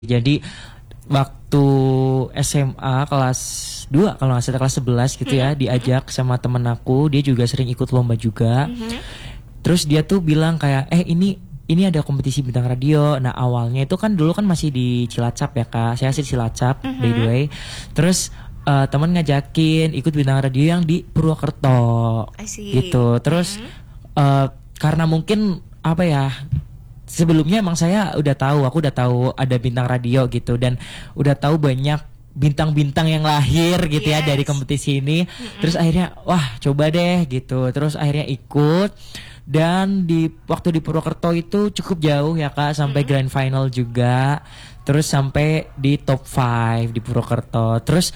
Jadi waktu SMA kelas 2 kalau nggak salah kelas 11 gitu ya, diajak sama temen aku, dia juga sering ikut lomba juga. Terus dia tuh bilang kayak ini ada kompetisi bintang radio. Nah, awalnya itu kan dulu kan masih di Cilacap ya, Kak. Saya sih di Cilacap by the way. Terus teman ngajakin ikut bintang radio yang di Purwokerto. I see. Gitu. Terus karena mungkin apa ya, sebelumnya emang aku udah tahu ada bintang radio gitu, dan udah tahu banyak bintang-bintang yang lahir gitu ya dari kompetisi ini. Terus akhirnya wah coba deh gitu. Terus akhirnya ikut, dan waktu di Purwokerto itu cukup jauh ya Kak, sampai grand final juga. Terus sampai di top 5 di Purwokerto. Terus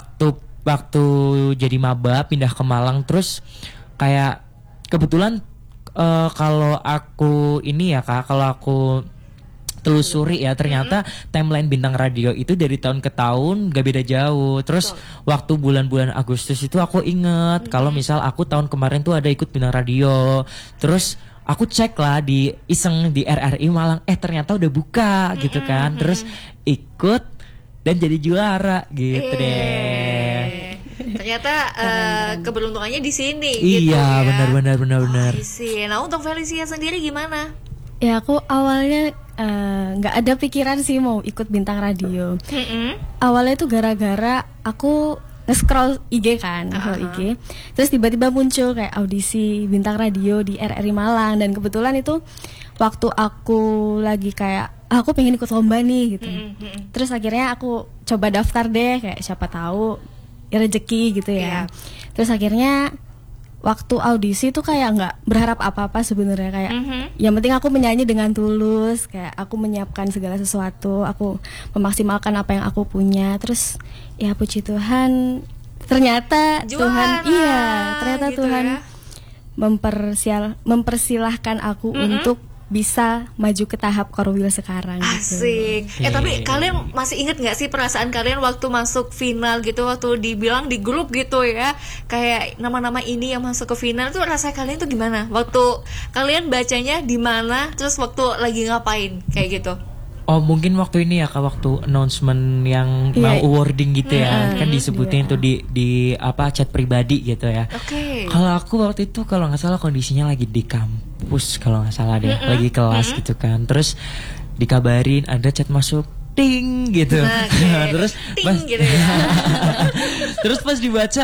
waktu jadi maba pindah ke Malang, terus kayak kebetulan kalau aku ini ya Kak, kalau aku telusuri ya, ternyata timeline bintang radio itu dari tahun ke tahun gak beda jauh. Terus waktu bulan-bulan Agustus itu aku inget kalau misal aku tahun kemarin tuh ada ikut bintang radio. Terus aku cek lah iseng di RRI Malang, ternyata udah buka gitu kan. Terus ikut dan jadi juara gitu deh. Ternyata keberuntungannya di sini. Iya, gitu ya. benar. Nah, untuk Felicia sendiri gimana? Ya, aku awalnya nggak ada pikiran sih mau ikut bintang radio. Awalnya itu gara-gara aku nge-scroll IG kan, IG. Terus tiba-tiba muncul kayak audisi bintang radio di RRI Malang, dan kebetulan itu waktu aku lagi kayak aku pengen ikut lomba nih gitu. Terus akhirnya aku coba daftar deh, kayak siapa tahu rezeki gitu ya. Terus akhirnya waktu audisi tuh kayak nggak berharap apa-apa sebenarnya, kayak yang penting aku menyanyi dengan tulus, kayak aku menyiapkan segala sesuatu, aku memaksimalkan apa yang aku punya. Terus ya puji Tuhan, ternyata Juara, ternyata gitu Tuhan ya. mempersilahkan aku untuk bisa maju ke tahap Korwil sekarang. Asik. Gitu. Tapi kalian masih inget nggak sih perasaan kalian waktu masuk final gitu, waktu dibilang di grup gitu ya, kayak nama-nama ini yang masuk ke final tuh, rasa kalian tuh gimana? Waktu kalian bacanya di mana, terus waktu lagi ngapain kayak gitu? Oh, mungkin waktu ini ya Kak, waktu announcement yang mau awarding gitu ya, kan disebutin tuh di apa chat pribadi gitu ya. Kalau aku waktu itu kalau nggak salah kondisinya lagi di kampus kalau nggak salah deh, lagi kelas gitu kan. Terus dikabarin ada chat masuk, ting gitu. Terus ting gitu ya. Terus pas dibaca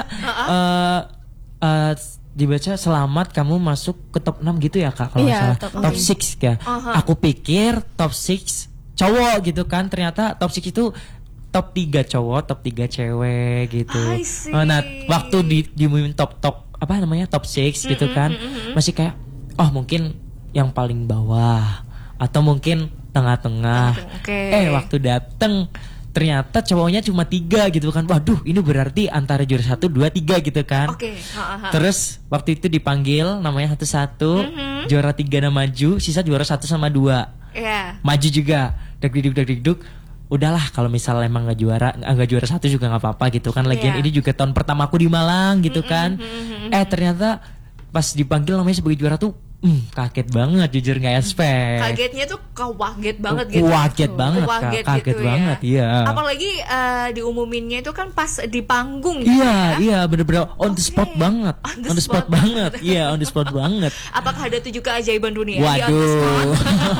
dibaca selamat kamu masuk ke top 6 gitu ya Kak, kalau nggak salah top 6 ya. Aku pikir top 6 cowok gitu kan, ternyata top 6 itu top 3 cowok, top 3 cewek gitu. Nah, waktu diumumin top apa namanya top 6 gitu kan, masih kayak mungkin yang paling bawah atau mungkin tengah-tengah. Waktu dateng ternyata cowoknya cuma 3 gitu kan. Waduh, ini berarti antara juara 1, 2, 3 gitu kan. Terus waktu itu dipanggil namanya satu-satu, juara 3 maju, sisa juara 1 sama 2 maju juga. Deg-deg. Udahlah kalau misalnya emang nggak juara 1 juga nggak apa-apa gitu kan. Lagian ini juga tahun pertama aku di Malang gitu kan. Ternyata pas dipanggil namanya sebagai juara tuh kaget banget, jujur nggak expect. Kagetnya tuh kaget banget gitu. Kaget banget, kaget banget ya. Apalagi diumuminnya itu kan pas di panggung. Iya, bener-bener on the spot banget. On the spot banget. Iya, on the spot banget. Apakah ada 7 keajaiban dunia? Waduh.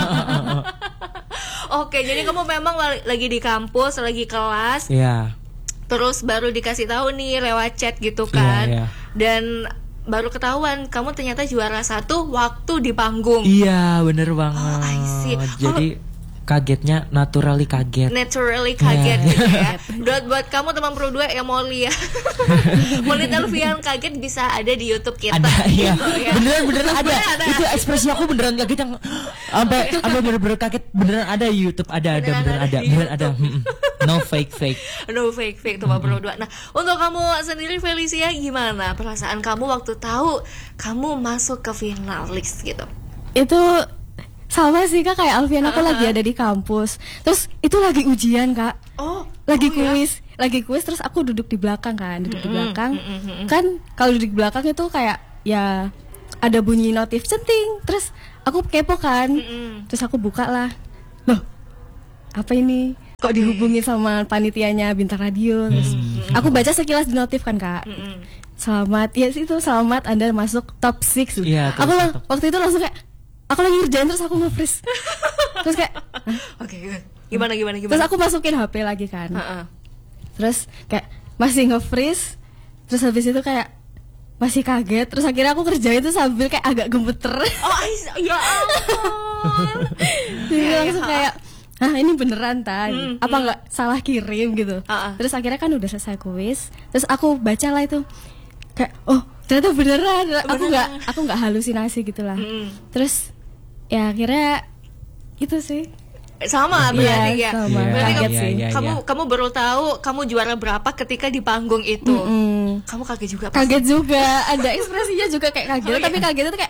Oke, jadi kamu memang lagi di kampus, lagi kelas. Iya. Terus baru dikasih tahu nih lewat chat gitu kan. Dan baru ketahuan kamu ternyata juara 1 waktu di panggung. Iya, bener banget. I see. Jadi kagetnya naturally kaget gitu ya. Buat kamu teman Pro 2 yang mau lihat Molit Elvian kaget, bisa ada di YouTube kita. Ada, gitu, ya. Beneran ada. Itu ekspresi aku beneran kaget yang sampai bener-bener kaget. Beneran ada YouTube, beneran ada. No fake. No fake teman Pro 2. Nah, untuk kamu sendiri Felicia, gimana perasaan kamu waktu tahu kamu masuk ke finalis gitu? Itu sama sih Kak, kayak Alfian, aku lagi ada di kampus. Terus itu lagi ujian Kak. Lagi kuis terus aku duduk di belakang kan. Kan kalau duduk di belakang itu kayak ya ada bunyi notif centing. Terus aku kepo kan. Terus aku buka lah. Loh, apa ini? kok dihubungi sama panitianya Bintang Radio. Terus aku baca sekilas di notif kan Kak. Selamat, ya itu selamat Anda masuk top 6. Iya, Aku waktu itu langsung kayak aku lagi ngerjain terus aku nge-freeze. Terus kayak Oke, gimana? Terus aku masukin HP lagi kan. Terus kayak masih nge-freeze. Terus habis itu kayak masih kaget. Terus akhirnya aku kerjain itu sambil kayak agak gemeter. Ya ampun. Jadi langsung kayak ini beneran apa nggak salah kirim gitu. Terus akhirnya kan udah selesai kuis. Terus aku bacalah itu kayak ternyata beneran. Aku nggak halusinasi gitulah. Terus ya akhirnya itu sih sama berarti ya. Sama. Berarti Kaget sih. kamu baru tahu kamu juara berapa ketika di panggung itu. Kamu kaget juga pasti. Kaget juga, ada ekspresinya juga kayak kaget, tapi kagetnya tuh kayak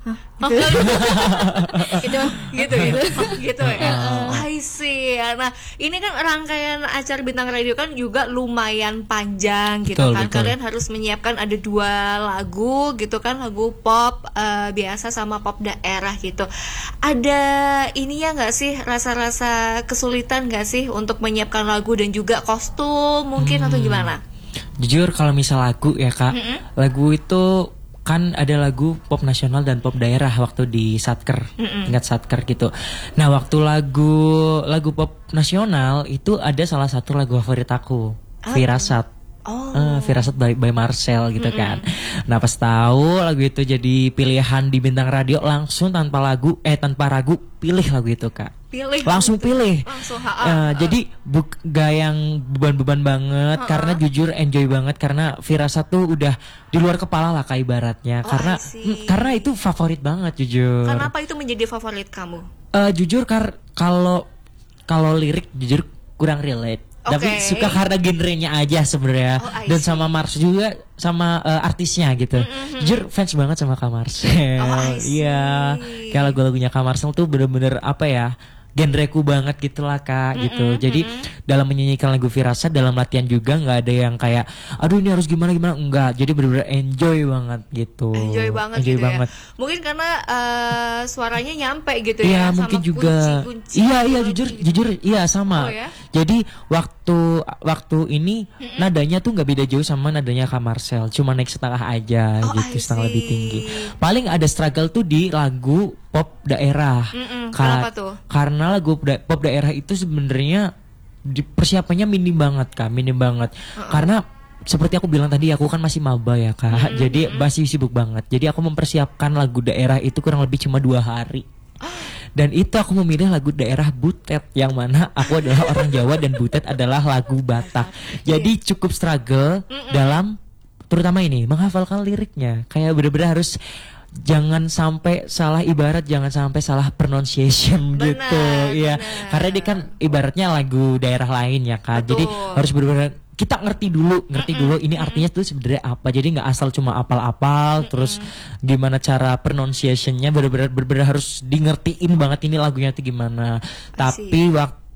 gitu ya. I see. Nah, ini kan rangkaian acara Bintang Radio kan juga lumayan panjang gitu Betul, kan. betul. Kalian harus menyiapkan ada 2 lagu gitu kan, lagu pop biasa sama pop daerah gitu. Ada ininya nggak sih rasa-rasa kesulitan nggak sih untuk menyiapkan lagu dan juga kostum mungkin atau gimana? Jujur kalau misal lagu ya Kak, lagu itu kan ada lagu pop nasional dan pop daerah waktu di Satker, tingkat Satker gitu. Nah waktu lagu pop nasional itu ada salah satu lagu favorit aku, Firasat. Firasat by Marcel gitu kan. Nah pas tahu lagu itu jadi pilihan di Bintang Radio, langsung tanpa ragu pilih lagu itu Kak. Langsung pilih. Jadi gak yang beban-beban banget, karena jujur enjoy banget, karena Firasat tuh udah di luar kepala lah Kak ibaratnya. Karena itu favorit banget jujur. Kenapa itu menjadi favorit kamu? Jujur kalau lirik jujur kurang relate. Tapi suka karena genrenya aja sebenarnya. Dan sama Mars juga, sama artisnya gitu. Jujur fans banget sama Kak Marcel. Iya, kayak lagu-lagunya Kak Marcel tuh bener-bener apa ya, genreku banget gitulah Kak gitu. Jadi dalam menyanyikan lagu Firasat, dalam latihan juga nggak ada yang kayak aduh ini harus gimana enggak. Jadi bener-bener enjoy banget gitu. Enjoy banget. Ya. Mungkin karena suaranya nyampe gitu ya. Iya mungkin sama juga. kunci-kunci Iya jujur iya sama. Ya? Jadi waktu ini nadanya tuh nggak beda jauh sama nadanya Kak Marcel, cuma naik setengah aja gitu, setengah lebih tinggi. Paling ada struggle tuh di lagu pop daerah. Kenapa tuh? Karena lagu pop daerah itu sebenarnya persiapannya minim banget Kak, minim banget. Karena seperti aku bilang tadi, aku kan masih maba ya Kak, jadi masih sibuk banget. Jadi aku mempersiapkan lagu daerah itu kurang lebih cuma 2 hari. Dan itu aku memilih lagu daerah Butet, yang mana aku adalah orang Jawa dan Butet adalah lagu Batak. Jadi cukup struggle dalam terutama ini menghafalkan liriknya. Kayak bener-bener harus jangan sampai salah ibarat, jangan sampai salah pronunciation gitu ya. Karena dia kan ibaratnya lagu daerah lain ya Kak. Betul. Jadi harus bener-bener kita ngerti dulu ini artinya tuh sebenarnya apa. Jadi nggak asal cuma apal-apal terus gimana cara pronunciationnya, bener-bener harus dingertiin banget ini lagunya tuh gimana. Tapi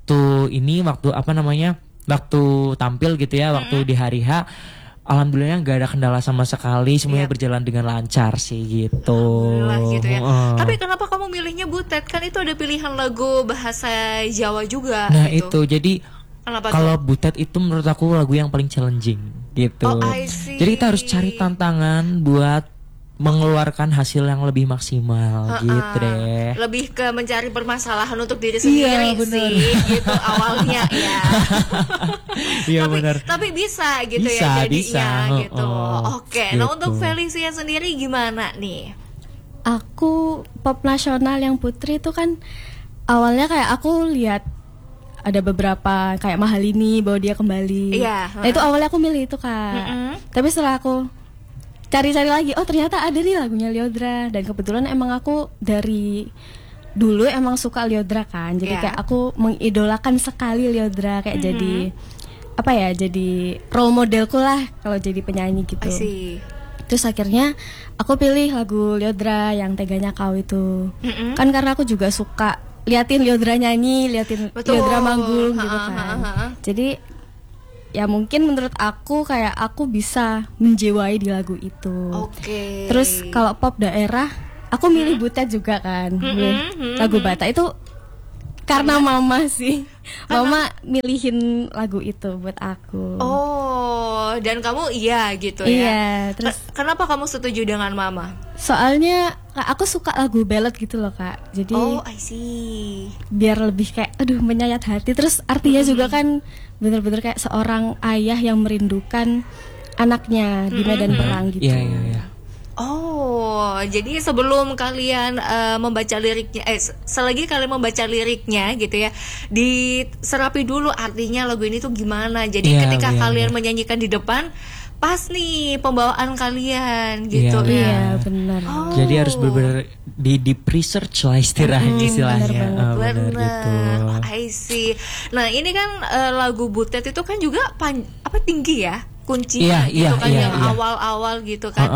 waktu tampil gitu ya, waktu di hari H, alhamdulillah nggak ada kendala sama sekali, semuanya berjalan dengan lancar sih gitu. Alhamdulillah gitu ya. Tapi kenapa kamu milihnya Butet? Kan itu ada pilihan lagu bahasa Jawa juga. Nah gitu. itu jadi kalau Butet itu menurut aku lagu yang paling challenging gitu. I see. Jadi kita harus cari tantangan buat mengeluarkan hasil yang lebih maksimal gitu deh. Lebih ke mencari permasalahan untuk diri sendiri sih gitu awalnya ya. Iya benar. Tapi bisa gitu ya jadinya gitu. Oke. Nah untuk Felicia sendiri gimana nih? Aku pop nasional yang Putri itu kan awalnya kayak aku lihat ada beberapa kayak Mahalini bawa dia kembali. Nah itu awalnya aku milih itu Kak. Tapi setelah aku cari-cari lagi, ternyata ada nih lagunya Lyodra. Dan kebetulan emang aku dari dulu emang suka Lyodra kan. Jadi kayak aku mengidolakan sekali Lyodra, kayak jadi apa ya, jadi role modelku lah kalau jadi penyanyi gitu. Terus akhirnya aku pilih lagu Lyodra yang Teganya Kau itu. Kan karena aku juga suka liatin Lyodra nyanyi, liatin Lyodra manggung gitu kan. Jadi ya mungkin menurut aku kayak aku bisa menjiwai di lagu itu. Terus kalau pop daerah, aku milih Butet juga kan. Lagu Batak itu Karena mama sih. Mama milihin lagu itu buat aku. Oh, dan kamu iya gitu ya. Iya, terus kenapa kamu setuju dengan mama? soalnya aku suka lagu ballad gitu loh Kak. Jadi Oh, I see. biar lebih kayak aduh menyayat hati. Terus artinya juga kan bener-bener kayak seorang ayah yang merindukan anaknya di medan perang gitu. Iya, iya, iya. Oh, jadi sebelum kalian membaca liriknya, selagi kalian membaca liriknya gitu ya, diserapi dulu artinya lagu ini tuh gimana. Jadi Iya, ketika iya, kalian iya. menyanyikan di depan, pas nih pembawaan kalian gitu Iya, ya. Iya, benar. Oh. Jadi harus benar-benar di research lah istilahnya. benar Benar gitu. I see. Nah ini kan lagu Butet itu kan juga tinggi ya kuncinya Iya, gitu iya, kan iya, yang iya. awal-awal gitu kan.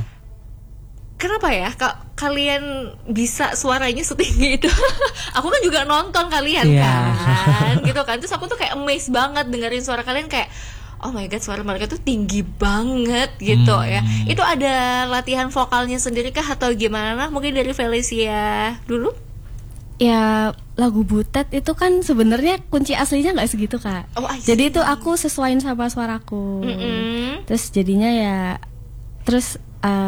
Kenapa ya kalian bisa suaranya setinggi itu? Aku kan juga nonton kalian Iya. kan, gitu kan. Terus aku tuh kayak amazed banget dengerin suara kalian kayak, oh my god, suara mereka tuh tinggi banget gitu ya. Itu ada latihan vokalnya sendiri kah atau gimana? Mungkin dari Felicia dulu? Ya lagu Butet itu kan sebenarnya kunci aslinya nggak segitu Kak. Oh, I see. Jadi itu aku sesuaiin sama suaraku. Mm-mm. Terus jadinya ya, terus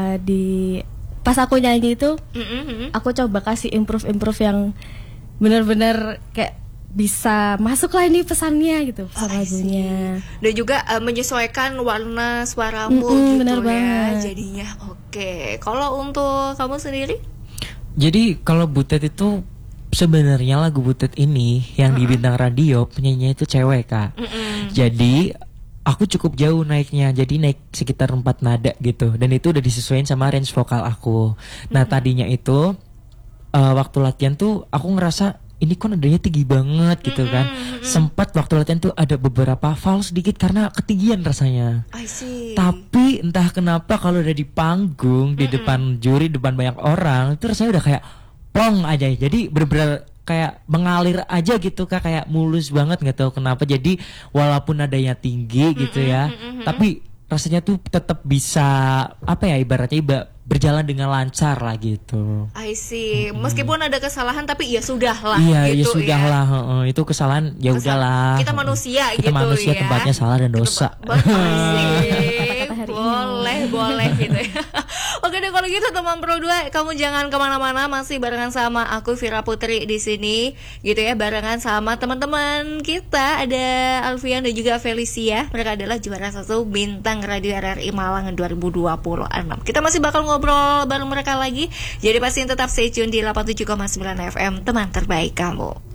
di pas aku nyanyi itu Mm-mm. aku coba kasih improve yang benar-benar kayak bisa masuk lah ini pesannya gitu, pesan I see. lagunya. Dan juga menyesuaikan warna suaramu gitu bener ya banget. jadinya. Oke. Kalau untuk kamu sendiri? Jadi kalau Butet itu sebenarnya lagu Butet ini yang di Bintang Radio penyanyinya itu cewek Kak. Jadi aku cukup jauh naiknya, jadi naik sekitar 4 nada gitu. Dan itu udah disesuaikan sama range vokal aku. Nah tadinya itu waktu latihan tuh aku ngerasa ini kok nadanya tinggi banget gitu kan. Sempat waktu latihan tuh ada beberapa false sedikit karena ketinggian rasanya. I see. Tapi entah kenapa kalau udah di panggung, di depan juri, depan banyak orang, itu rasanya udah kayak plong aja. Jadi bener-bener kayak mengalir aja gitu Kak, kayak mulus banget, nggak tahu kenapa. Jadi walaupun nadanya tinggi gitu ya, tapi rasanya tuh tetap bisa apa ya, ibaratnya berjalan dengan lancar lah gitu. I see. Meskipun ada kesalahan tapi ya sudahlah Iya, ya gitu sudah lah. Itu kesalahan ya udahlah. Kita manusia Kita gitu manusia, ya. tempatnya salah dan dosa. Kata-kata hari ini. boleh gitu ya. Oke deh kalau gitu teman Pro 2, kamu jangan kemana-mana, masih barengan sama aku Vira Putri di sini gitu ya, barengan sama teman-teman kita, ada Alfian dan juga Felicia. Mereka adalah juara 1 Bintang Radio RRI Malang 2026. Kita masih bakal ngobrol bareng mereka lagi. Jadi pastiin tetap stay tune di 87,9 FM, teman terbaik kamu.